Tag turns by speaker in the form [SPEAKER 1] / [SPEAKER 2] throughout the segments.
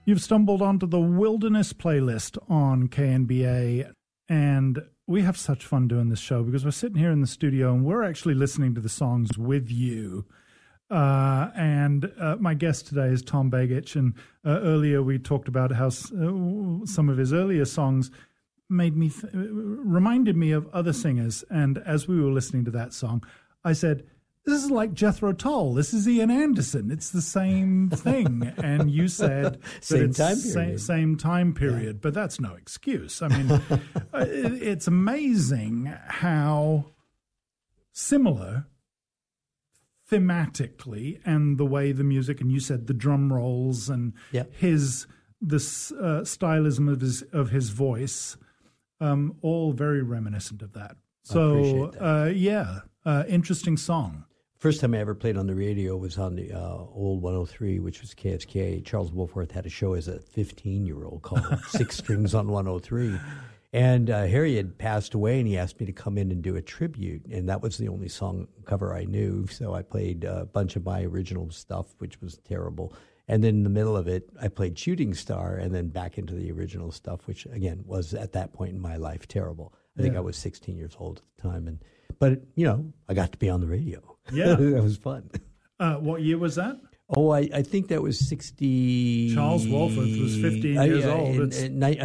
[SPEAKER 1] You've stumbled onto the Wilderness playlist on KNBA, and we have such fun doing this show because we're sitting here in the studio and we're actually listening to the songs with you. And my guest today is Tom Begich, and earlier we talked about how some of his earlier songs reminded me of other singers. And as we were listening to that song, I said, this is like Jethro Tull. This is Ian Anderson. It's the same thing. And you said that same time period. But that's no excuse. I mean, it's amazing how similar thematically and the way the music, and you said the drum rolls and the stylism of his voice, all very reminiscent of that. So, interesting song.
[SPEAKER 2] First time I ever played on the radio was on the old 103, which was KSK. Charles Wolfworth had a show as a 15-year-old called Six Strings on 103. And Harry had passed away, and he asked me to come in and do a tribute. And that was the only song cover I knew. So I played a bunch of my original stuff, which was terrible. And then in the middle of it, I played Shooting Star, and then back into the original stuff, which, again, was at that point in my life terrible. I think I was 16 years old at the time. But, you know, I got to be on the radio.
[SPEAKER 1] Yeah.
[SPEAKER 2] That was fun.
[SPEAKER 1] What year was that?
[SPEAKER 2] Oh, I think that was 60.
[SPEAKER 1] Charles Wolfworth was 15 years old.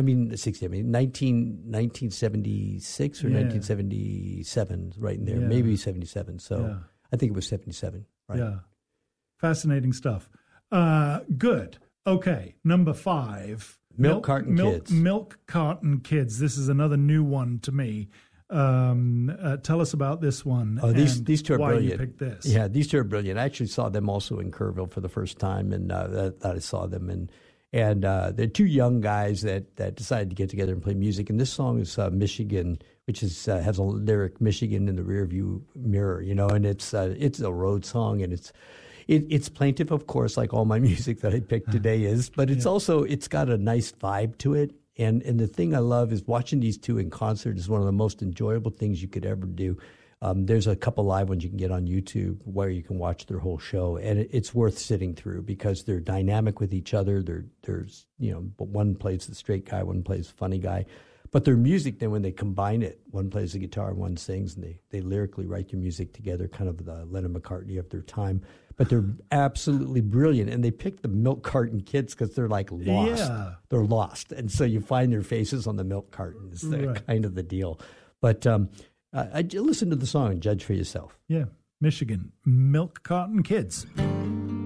[SPEAKER 2] 1976 or 1977, right in there. Maybe 77. So I think it was 77. Right.
[SPEAKER 1] Yeah. Fascinating stuff. Good. Okay. Number 5.
[SPEAKER 2] Milk Carton Kids.
[SPEAKER 1] Milk Carton Kids. This is another new one to me. Tell us about this one.
[SPEAKER 2] Oh, these two are
[SPEAKER 1] why
[SPEAKER 2] brilliant.
[SPEAKER 1] You picked this.
[SPEAKER 2] Yeah, these two are brilliant. I actually saw them also in Kerrville for the first time, and that I saw them. And they're two young guys that decided to get together and play music. And this song is Michigan, which has a lyric Michigan in the rearview mirror, you know. And it's a road song, and it's plaintive, of course, like all my music that I picked today is. But it's also it's got a nice vibe to it. And the thing I love is watching these two in concert is one of the most enjoyable things you could ever do. There's a couple live ones you can get on YouTube where you can watch their whole show, and it's worth sitting through because they're dynamic with each other. There's one plays the straight guy, one plays the funny guy, but their music then when they combine it, one plays the guitar, one sings, and they lyrically write their music together, kind of the Lennon McCartney of their time. But they're absolutely brilliant, and they picked the Milk Carton Kids because they're like lost. Yeah. They're lost, and so you find their faces on the milk cartons. They're kind of the deal. But listen to the song and judge for yourself.
[SPEAKER 1] Yeah, Michigan, Milk Carton Kids.